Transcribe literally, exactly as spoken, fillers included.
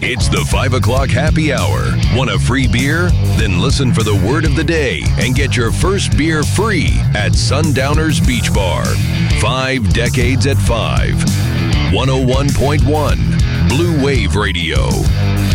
It's the five o'clock happy hour. Want a free beer? Then listen for the word of the day and get your first beer free at Sundowners Beach Bar. Five decades at five. one oh one point one Blue Wave Radio.